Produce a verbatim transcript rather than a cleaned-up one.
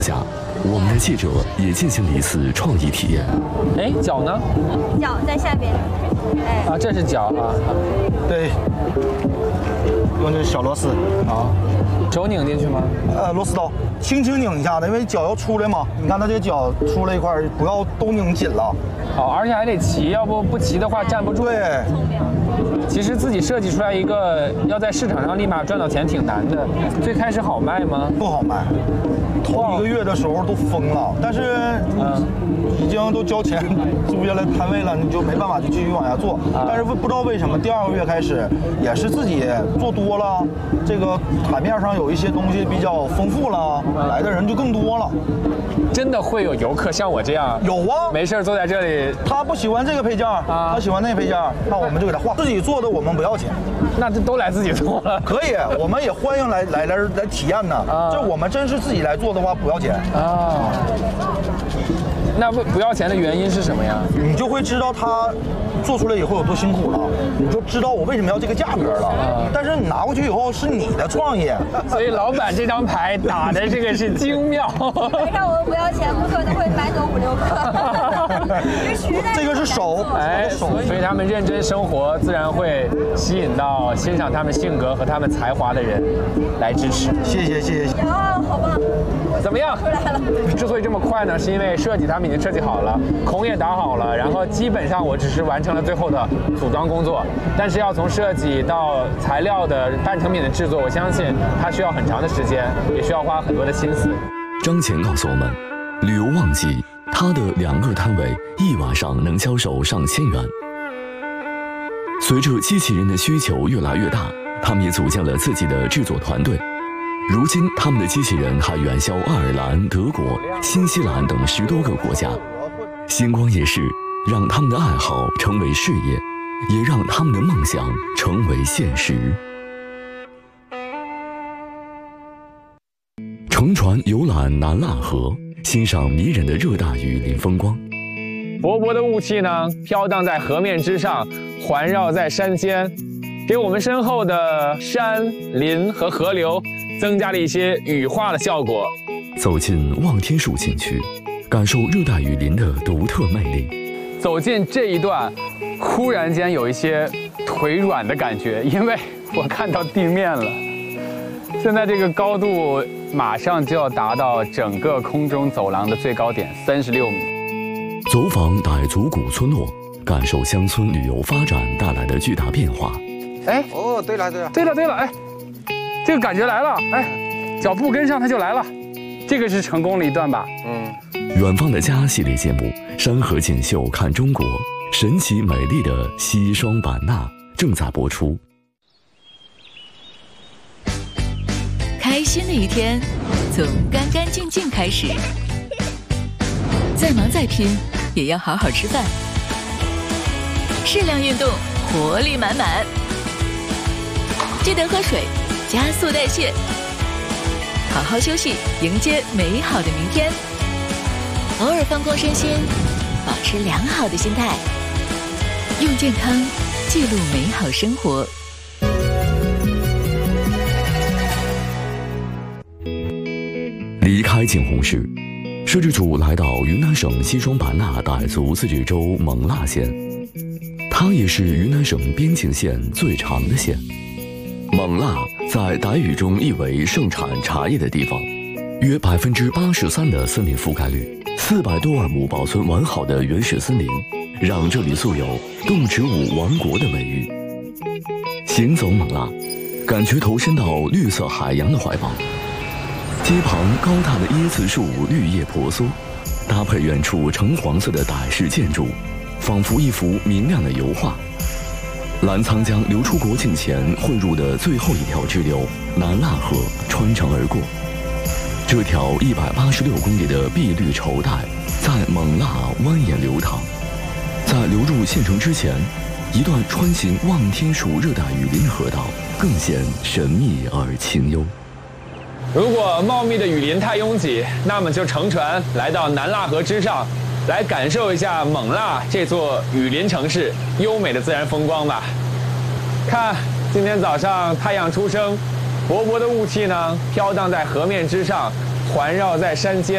下，我们的记者也进行了一次创意体验。 哎，脚呢？ 脚在下边。哎。 啊，这是脚啊。 对。用这个小螺丝。 好。手拧进去吗？ 呃，螺丝刀，轻轻拧一下的，因为脚要出来嘛。你看它这脚出来一块，不要都拧紧了。 好，而且还得齐，要不不齐的话站不住。 对。 其实自己设计出来一个，要在市场上立马赚到钱挺难的。最开始好卖吗？ 不好卖，头一个月的时候都疯了。但是嗯，已经都交钱租下来摊位了，你就没办法就继续往下做。但是不不知道为什么，第二个月开始也是自己做多了，这个台面上有一些东西比较丰富了，来的人就更多了。 真的会有游客像我这样？ 有啊， 没事坐在这里。 他不喜欢这个配件，他喜欢那个配件，那我们就给他换。自己做的我们不要钱， 那这都来自己做了。 可以，我们也欢迎来来来来体验呢。这我们真是自己来做的话不要钱啊。那不不要钱的原因是什么呀？ 你就会知道他做出来以后有多辛苦了，你就知道我为什么要这个价格了。啊、但是你拿过去以后是你的创意， 所以老板这张牌打的这个是精妙。 没看我们不要钱，顾客都会买走五六个。 这个是手， 哎，所以他们认真生活，自然会吸引到欣赏他们性格和他们才华的人来支持。 谢谢谢谢。 啊，好棒！ 怎么样？ 出来了。 之所以这么快呢，是因为设计他们已经设计好了，孔也打好了，然后基本上我只是完成了最后的组装工作。但是要从设计到材料的半成品的制作，我相信它需要很长的时间，也需要花很多的心思。 张乾告诉我们，旅游旺季，他的两个摊位一晚上能销售上千元。随着机器人的需求越来越大，他们也组建了自己的制作团队。如今，他们的机器人还远销爱尔兰、德国、新西兰等十多个国家。星光夜市让他们的爱好成为事业，也让他们的梦想成为现实。乘船游览南腊河，欣赏迷人的热带雨林风光。 薄薄的雾气呢，飘荡在河面之上，环绕在山间，给我们身后的山林和河流增加了一些羽化的效果。 走进望天树景区，感受热带雨林的独特魅力。 走进这一段，忽然间有一些腿软的感觉，因为我看到地面了。现在这个高度马上就要达到整个空中走廊的最高点三十六米。 走访傣族古村落，感受乡村旅游发展带来的巨大变化。 哎， 哦，对了对了， 对了对了，哎，这个感觉来了，哎，脚步跟上它就来了，这个是成功了一段吧？ 嗯。远方的家系列节目《山河锦绣看中国》，神奇美丽的西双版纳正在播出。 开心的一天，从干干净净开始。再忙再拼，也要好好吃饭。适量运动，活力满满。记得喝水，加速代谢。好好休息，迎接美好的明天。偶尔放空身心，保持良好的心态，用健康记录美好生活。 离开景洪市，摄制组来到云南省西双版纳傣族自治州勐腊县，它也是云南省边境线最长的县。勐腊在傣语中意为盛产茶叶的地方，约百分之八十三的森林覆盖率，四百多万亩保存完好的原始森林，让这里素有动植物王国的美誉。行走勐腊，感觉投身到绿色海洋的怀抱。街旁高大的椰子树绿叶婆娑，搭配远处橙黄色的傣式建筑，仿佛一幅明亮的油画。澜沧江流出国境前汇入的最后一条支流南腊河穿城而过，这条一百八十六公里的碧绿绸带在勐腊蜿蜒流淌。在流入县城之前，一段穿行望天树热带雨林的河道更显神秘而清幽。 如果茂密的雨林太拥挤，那么就乘船来到南腊河之上，来感受一下勐腊这座雨林城市优美的自然风光吧。看，今天早上太阳初升，薄薄的雾气呢飘荡在河面之上，环绕在山间。